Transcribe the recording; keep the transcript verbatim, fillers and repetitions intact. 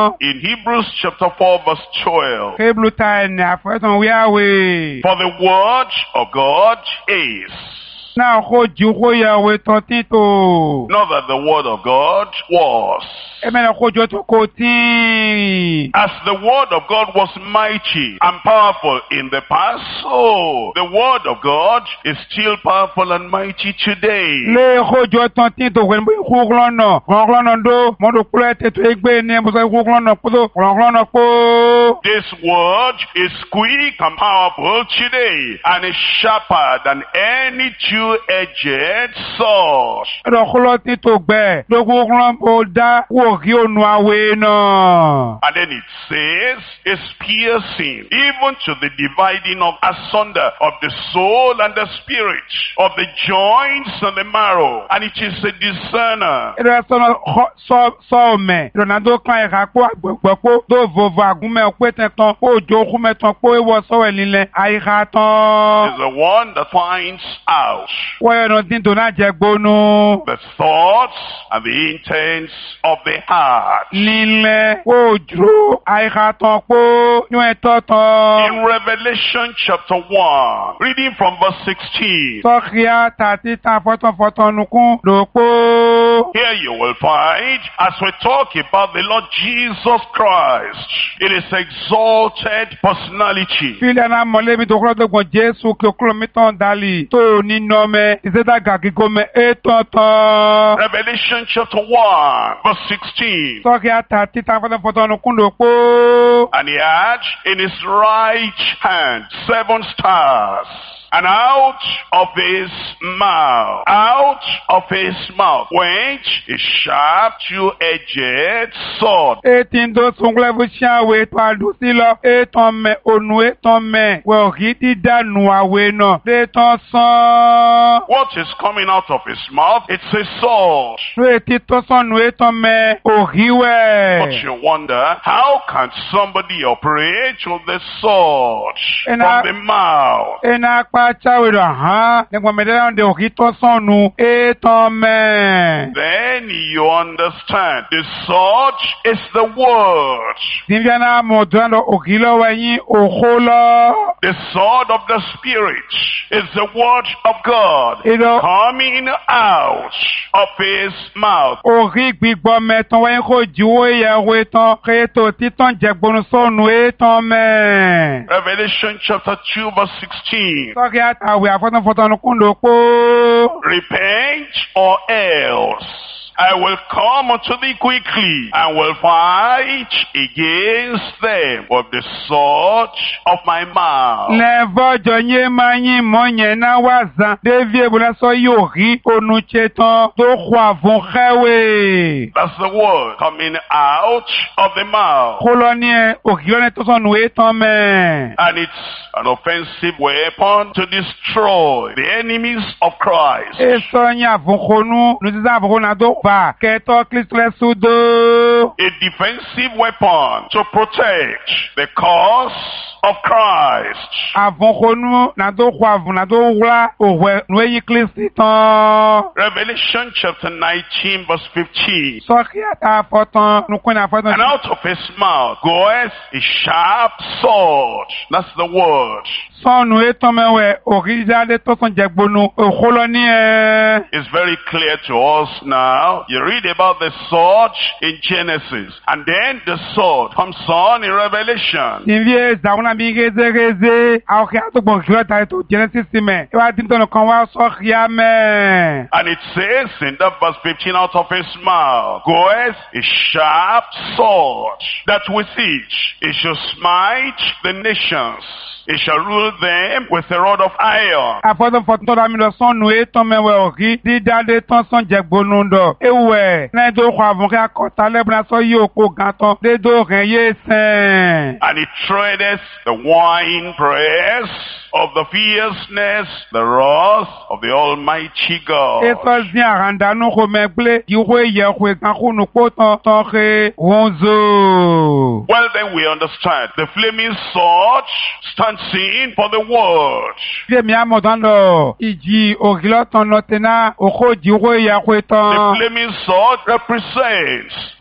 In Hebrews chapter four verse twelve. Hebrew ta ẹni àfẹ́tàn wíyáwé. For the word of God is. Náà kó ju kó yàwé tán títò. Not that the word of God was. Ẹ̀mẹ́nà kó jọ tó kó tí. As the word of God was mighty and powerful in the past, so the word of God is still powerful and mighty today. Lé kó jọ tán títò wẹ́n bó ikú lọ́nà. Lọ́nà ndó mọ́tò kúrẹ́ tètè ẹgbẹ́ ní ẹ̀mọ́sọ̀ ikú lọ́nà kótó. Lọ́nà kó. This word is quick and powerful today and is sharper than any two-edged sword. Ẹ̀rọ kúlọ̀ títò gbẹ. Lókù lọ́nà bó dá wò kí ó nu àwẹ̀ náà. And then it says, it's piercing, even to the dividing of asunder of the soul and the spirit, of the joints and the marrow, and it is a discerner. Ẹ̀rọ sọ̀nà sọ̀mẹ̀. Ìrọ̀nà tó kan ẹ̀ka kó àgbẹ̀gbẹ̀kó tó vòvò àgúnmẹ̀ pé tẹ̀tàn kó òjò kúmẹ̀ tán kó ewọ́ sọ̀wẹ̀ lílẹ̀ àyíká tán. Is the one that finds out Wọ́n yọ̀nà tí tò náà jẹ gbónú. the thoughts and the intents of the heart. Lílẹ̀ kó òjò àyíká tán kó yún ẹ̀tọ́ tán. In Revelation chapter one, reading from verse sixteen, Sọ́kìá tàti tàn fọ́tọ̀fọ́tọ̀ nukún lòpó. here you will find, as we talk about the Lord Jesus Christ, in his exalted personality, Fílẹ̀ náà mọ̀lẹ́bí tó kúrò tó gbọ̀n Jésù kí o kúrò mi tán dálì. Tó ní nọ́mẹ ìṣẹ́dá gàgígó mẹ ètò tán. Revelation chapter one, verse sixteen, Sọ́kìá tàti tàn fọ́tọ̀fọ́tọ̀ nukún lòpó. and he had in his right hand seven stars. And out of his mouth, out of his mouth went a sharp two-edged sword. Eighteen tó sunkulẹ̀ fún ṣáwé tó àdùsí lọ. Ètò mẹ ònù ètò mẹ wẹ̀ kì í dídánù àwẹ̀ náà. Létọ́ sán. What is coming out of his mouth? It's a sword. Ló etí tó sọnù ètò mẹ òhìwẹ̀. But you wonder, how can somebody operate with the sword And I- from the mouth? Ẹnà apá ṣáwé rẹ̀ hàn. Nígbà mẹ́tẹ́lá ń de òkì tó sọnù ètò mẹ. Then you understand, the sword is the word. Tìǹfìànà mọ̀tò lọ òkì lọ́wọ́ ẹ̀yìn òkú lọ. The sword of the Spirit is the word of God Ìlọ coming out of his mouth. òkì gbígbọ́ mẹ́tàn wáyé kò jíwó ìyàwó tán. Kéètò títàn jẹ̀gbọ́n sọnù ètò mẹ. Revelation chapter two verse sixteen. Sọ́kì àtàwé àfọ́tánfọ́tán kún ló pó. Repent or else I will come unto thee quickly and will fight against them with the sword of my mouth. Lẹ́fọ́jọ yé máa yín mọ́ yẹn náà wá zan. Dévi ebùnà sọ yóò rí onúche tán tó kọ àfún kẹ́wé. That's the word coming out of the mouth. Kó lọ ní ẹ òkìlọ́ ní tó sọnù ètò mẹ́. And it's an offensive weapon to destroy the enemies of Christ. Èso yín àfúnkónú ní sísá àfúnkónú náà tó fà kẹtọ́ kírísítọ́lẹ̀ sódò. A defensive weapon to protect the cause of Christ. Àfúnkónú náà tó kọ àfún náà tó wúlá òwẹ̀ lóyún kírísítì tán. Revelation chapter nineteen verse fifteen. Sọ́kì àtàfọ́tán nukún ní àfọ́tán. And out of his mouth goeth a sharp sword. That's the word. Sọ́nù ètò mẹ́wẹ̀ òkìjáde tó sàn jẹ̀gbónú òkú lọ ní ẹ. It's very clear to us now. You read about the sword in Genesis, and then the sword comes on in Revelation. Tìǹbì ẹ̀zàwọn àbí gẹ́gẹ́gẹ́ àwọn kí á tó gbọ̀n kí wọ́n ta ètò Genesis mẹ́. Ìwà tí tọ́nù kan wá sọ́kì á mẹ́. And it says in that verse fifteen, out of his mouth goeth a sharp sword, that with it he shall smite the nations. He shall rule them with a rod of iron. Àfọ́tún fọ́tún tọ́lá mi lọ sọ́nù ètò mẹ́wẹ̀ òkì dídáde tán sàn jẹ̀gbónú dọ̀. Ewẹ̀ náà tó kọ àfún kí akọ̀tà lẹ́bùnà sọ yóò kó gan tán. Dédó rẹ̀ yé sẹ́n. And he treadeth the wine press of the fierceness, the wrath of the Almighty God. Èso zin àràndánù kò mẹ́gbélé ìwé ìyẹ̀kùn ìgbàkúnnù kó tán tán ké wọ́n zò. Well, then we understand the flaming sword stands in for the word. Fíèmí àmọ̀tán lọ ìjì ògìlọ́tàn lọ́tẹ̀ náà òkò jí ìwé ìyẹ̀kùn tán. The flaming sword represents